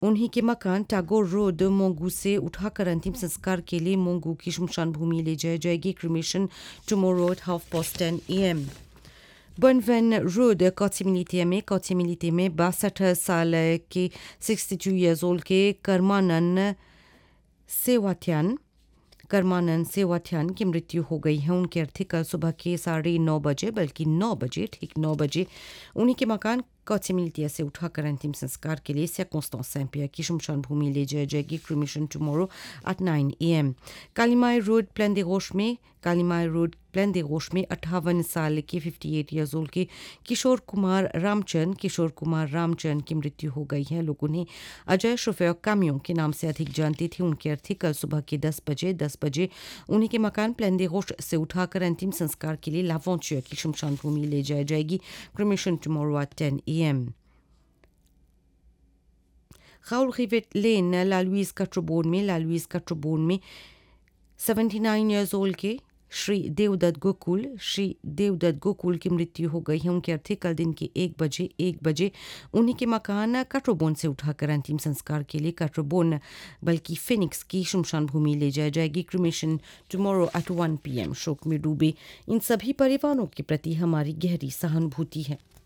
उन्हीं के मकान टैगोर रोड मोंगू से उठाकर अंतिम संस्कार के लिए मोंगू की शमशान भूमि ले जाई जाएगी। Cremation tomorrow at 10:30 AM। Bonven Road, Kotsi Milité में 62 साल के 62 years old के करमानन सेवाथियान की मृत्यु हो गई है। उनके अर्थी कल सुबह के 9:30 बजे, बल्कि 9 बजे, ठीक 9 बजे उन्हीं के मकान कौची मिलती से उठाकर अंतिम संस्कार के लिए सर्कंस्टेंस सैंपियर की शमशान भूमि ले जाई जाएगी। Cremation tomorrow at 9 AM। Kalimai road plane दे रोश में 58 साल के 58 years old के किशोर कुमार रामचंद की मृत्यु हो गई है। लोगों ने अजय शोफेयर कामियों के नाम से अधिक जानती थी। उनके अर्थी कल सुबह के 10 बजे उन्हीं के मकान प्लेन दे रोश से उठाकर अंतिम संस्कार के लिए लावोंचियर की शमशान भूमि ले जाई जाएगी। Cremation tomorrow at 10 AM। Raoul Rivet Lane, La Louise Catrobon में 79 years old के श्री देवदत्त गोकुल की मृत्यु हो गई है। उनके अर्थी कल दिन के 1 बजे उन्हीं के मकान काट्रोबोन से उठाकर अंतिम संस्कार के लिए काट्रोबोन बल्कि फिनिक्स की शमशान भूमि ले जाई जाएगी। Cremation tomorrow at 1 PM। शोक में डूबे इन सभी परिवारों के प्रति हमारी गहरी सहानुभूति है।